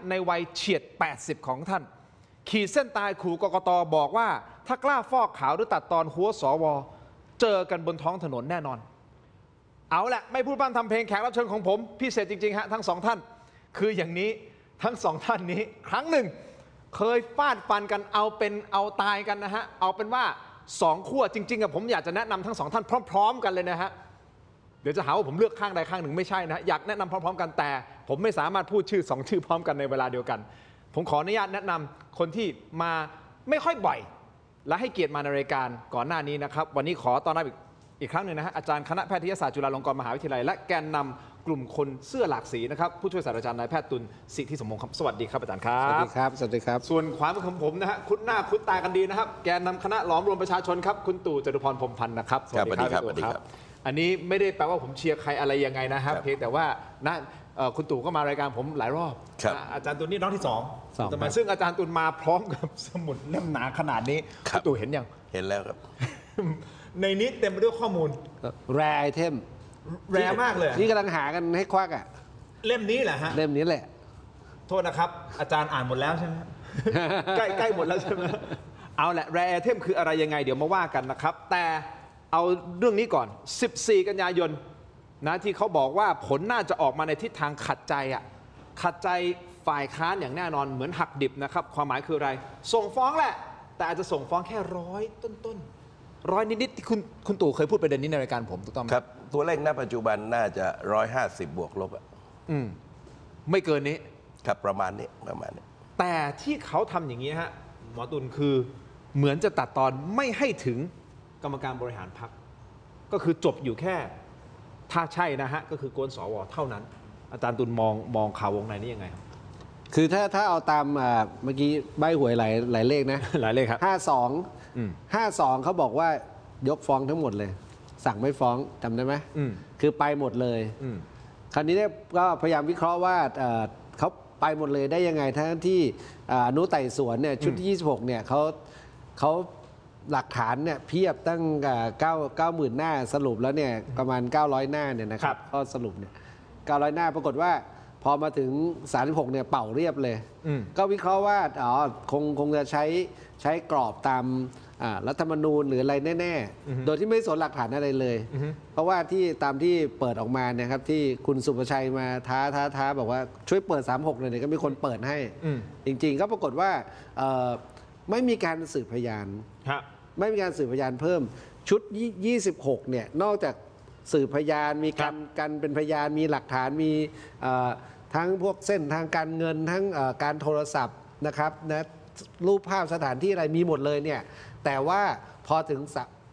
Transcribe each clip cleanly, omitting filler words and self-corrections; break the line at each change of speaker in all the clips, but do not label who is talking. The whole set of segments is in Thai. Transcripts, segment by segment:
ในวัยเฉียด 80 ของท่านขีดเส้นตายขู่กกต.บอกว่าถ้ากล้าฟอกขาวหรือตัดตอนหัวสว.เจอกันบนท้องถนนแน่นอนเอาแหละไม่พูดพร่ำทำเพลงแขกรับเชิญของผมพิเศษจริงๆฮะทั้งสองท่านคืออย่างนี้ทั้งสองท่านนี้ครั้งหนึ่งเคยฟาดฟันกันเอาเป็นเอาตายกันนะฮะเอาเป็นว่าสองขั้วจริงๆผมอยากจะแนะนำทั้งสองท่านพร้อมๆกันเลยนะฮะเดี๋ยวจะหาว่าผมเลือกข้างใดข้างหนึ่งไม่ใช่นะอยากแนะนำพร้อมๆกันแต่ผมไม่สามารถพูดชื่อ2ชื่อพร้อมกันในเวลาเดียวกันผมขออนุญาตแนะนำคนที่มาไม่ค่อยบ่อยและให้เกียรติมาในรายการก่อนหน้านี้นะครับวันนี้ขอต้อนรับอีกครั้งหนึ่งนะฮะอาจารย์คณะแพทยศาสตร์จุฬาลงกรณ์มหาวิทยาลัยและแกนนำกลุ่มคนเสื้อหลากสีนะครับผู้ช่วยศาสตราจารย์นายแพทย์ตุลสิทธิสมพงศ์ครับสวัสดีครับอาจารย์ครับ
สวัสดีครับสวัสดีครับ
ส่วนขวามือของผมนะฮะคุ้นหน้าคุ้นตากันดีนะครับแกนนำคณะหลอมรวมประชาชนครับคุณตู่จตุพรพรหมพันธ์นะครับ
สวัสดีครับสวัสดีครับ
อันนี้ไม่ได้แปลว่าผมเชียร์ใครอะไรยังไงนะครับเพียงแต่ว่านะคุณตู่ก็มารายการผมหลายรอบอาจารย์ตุลนี่น้องที่2แต่ซึ่งอาจารย์ตุลมาพร้อมกับสมุดเล่มหนาขนาดนี้คุณตู่เห็นยัง
เห็นแล้วครับ
ในนี้เต็มไปด้วยข้อมูล
แรร์ไอเทม
แรร์มากเลย
นี่กำลังหากันให้ควักอ่ะ
เล่มนี้แหละฮะ
เล่มนี้แหละ
โทษนะครับอาจารย์อ่านหมดแล้วใช่ไหมใกล้หมดแล้วใช่ไหมเอาแหละแรร์ไอเทมคืออะไรยังไงเดี๋ยวมาว่ากันนะครับแต่เอาเรื่องนี้ก่อน14 กันยายนนะที่เขาบอกว่าผลน่าจะออกมาในทิศทางขัดใจขัดใจฝ่ายค้านอย่างแน่นอนเหมือนหักดิบนะครับความหมายคืออะไรส่งฟ้องแหละแต่อาจจะส่งฟ้องแค่100 ต้น100 นิดๆที่คุณตู่เคยพูดประเด็นนี้ในรายการผมถูกต้องไหม
ครับตัวเลขณปัจจุบันน่าจะ150 บวกลบ
ไม่เกินนี้
ครับประมาณนี้
แต่ที่เขาทำอย่างนี้ฮะหมอตุลคือเหมือนจะตัดตอนไม่ให้ถึงกรรมการบริหารพรรคก็คือจบอยู่แค่ถ้าใช่นะฮะก็คือโกนสวเท่านั้นอาจารย์ตุลมองข่าววงในนี้ยังไงครับ
คือถ้าเอาตามเมื่อกี้ใบหวยหลายเลขนะ
หลายเลขครับ
52เขาบอกว่ายกฟ้องทั้งหมดเลยสั่งไม่ฟ้องจำได้ไหมคือไปหมดเลยคราวนี้เนี่ยก็พยายามวิเคราะห์ว่าเขาไปหมดเลยได้ยังไงทั้งที่อนุไต่สวนเนี่ยชุดที่26เนี่ยเขาหลักฐานเนี่ยเพียบตั้ง90,000 หน้าสรุปแล้วเนี่ยประมาณ900 หน้าเนี่ยนะครับก็สรุปเนี่ย900 หน้าปรากฏว่าพอมาถึง36เนี่ยเป่าเรียบเลยก็วิเคราะห์ว่าคงจะใช้กรอบตามรัฐธรรมนูญหรืออะไรแน่ๆโดยที่ไม่สนหลักฐานอะไรเลยเพราะว่าที่ตามที่เปิดออกมาเนี่ยครับที่คุณสุประชัยมาท้าบอกว่าช่วยเปิด36เลยเนี่ยก็มีคนเปิดให้จริงๆก็ปรากฏว่าไม่มีการสืบพยานไม่มีการสืบพยานเพิ่มชุด26เนี่ยนอกจากสืบพยานมีการเป็นพยานมีหลักฐานมีทั้งพวกเส้นทางการเงินทั้งการโทรศัพท์นะครับนะรูปภาพสถานที่อะไรมีหมดเลยเนี่ยแต่ว่าพอถึง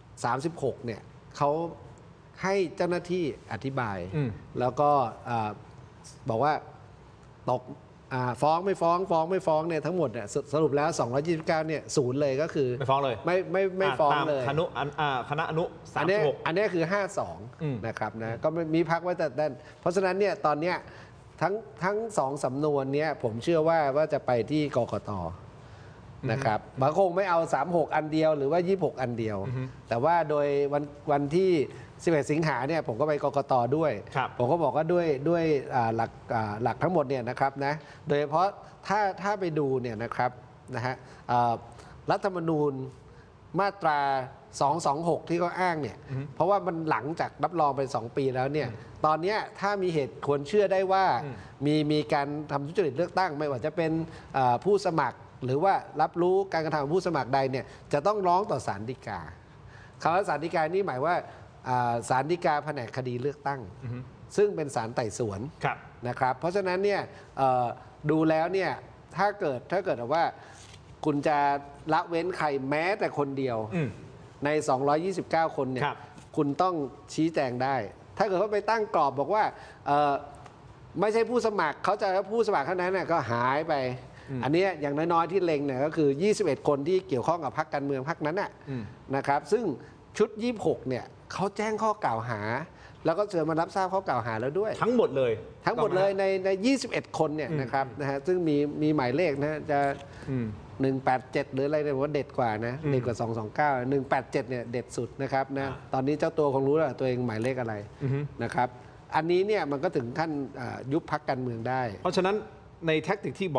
36เนี่ยเขาให้เจ้าหน้าที่อธิบายแล้วก็บอกว่าตกฟ้องไม่ฟ้องเนี่ยทั้งหมดเนี่ยสรุปแล้ว229เนี่ยศูนย์เลยก็คือ
ไม่ฟ้องเลย
ไม่ฟ้องเลย
คณะอนุ36
อันนี้คือ52นะครับนะก็มีพักไว้แต่ด้านเพราะฉะนั้นเนี่ยตอนเนี้ยทั้ง2สำนวนเนี้ยผมเชื่อว่าจะไปที่กกต.นะครับบางคงไม่เอา36อันเดียวหรือว่า26อันเดียวแต่ว่าโดยวันที่11 สิงหาเนี่ยผมก็ไปกกต.ด้วยผมก็บอกว่าด้วยหลักทั้งหมดเนี่ยนะครับนะโดยเฉพาะถ้าไปดูเนี่ยนะครับนะฮะรัฐธรรมนูญมาตรา226ที่เขาอ้างเนี่ยเพราะว่ามันหลังจากรับรองไป2 ปีแล้วเนี่ยตอนนี้ถ้ามีเหตุควรเชื่อได้ว่ามีการทำทุจริตเลือกตั้งไม่ว่าจะเป็นผู้สมัครหรือว่ารับรู้การกระทำของผู้สมัครใดเนี่ยจะต้องร้องต่อศาลฎีกาคำว่าศาลฎีกานี่หมายว่าศาลฎีกาแผนกคดีเลือกตั้งซึ่งเป็นศาลไต่สวนนะครับเพราะฉะนั้นเนี่ยดูแล้วเนี่ยถ้าเกิดว่าคุณจะละเว้นใครแม้แต่คนเดียวใน229คนเนี่ยคุณต้องชี้แจงได้ถ้าเกิดว่าไปตั้งกรอบบอกว่าไม่ใช่ผู้สมัครเขาจะผู้สมัครเท่านั้นก็หายไปอันนี้อย่างน้อยๆที่เล็งเนี่ยก็คือ21คนที่เกี่ยวข้องกับพรรคการเมืองพรรคนั้นนะครับซึ่งชุด26เนี่ยเขาแจ้งข้อกล่าวหาแล้วก็เชิญมารับทราบข้อกล่าวหาแล้วด้วย
ทั้งหมดเลย
ใน21คนเนี่ยนะครับนะฮะซึ่งมีหมายเลขนะจะ187หรืออะไรเนี่ยว่าเด็ดกว่านะเด็ดกว่า229 187เนี่ยเด็ดสุดนะครับนะตอนนี้เจ้าตัวคงรู้แล้วตัวเองหมายเลขอะไรนะครับอันนี้เนี่ยมันก็ถึงขั้นยุบพรรคการเมืองได้
เพราะฉะนั้นในแท็กติกที่